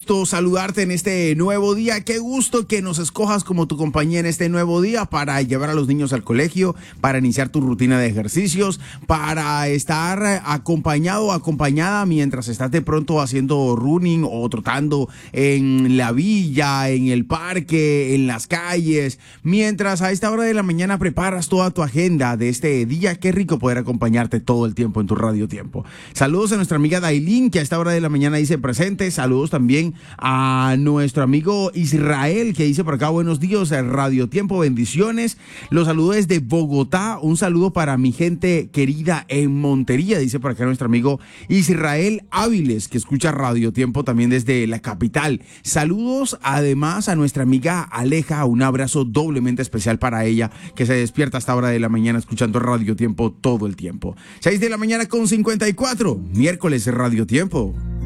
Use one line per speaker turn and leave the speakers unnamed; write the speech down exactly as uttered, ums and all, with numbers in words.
gusto saludarte en este nuevo día. Qué gusto que nos escojas como tu compañía en este nuevo día para llevar a los niños al colegio, para iniciar tu rutina de ejercicios, para estar acompañado o acompañada mientras estás de pronto haciendo running o trotando en la villa, en el parque, en las calles, mientras a esta hora de la mañana preparas toda tu agenda de este día. Qué rico poder acompañarte todo el tiempo en tu Radio Tiempo. Saludos a nuestra amiga Dailín, que a esta hora de la mañana dice presente. Saludos también a nuestro amigo Israel, que dice por acá buenos días, Radio Tiempo, bendiciones. Los saludos desde Bogotá. Un saludo para mi gente querida en Montería, dice por acá nuestro amigo Israel Áviles, que escucha Radio Tiempo también desde la capital. Saludos además a nuestra amiga Aleja, un abrazo doblemente especial para ella, que se despierta a esta hora de la mañana escuchando Radio Tiempo todo el tiempo. seis de la mañana con cincuenta y cuatro, miércoles de Radio Tiempo.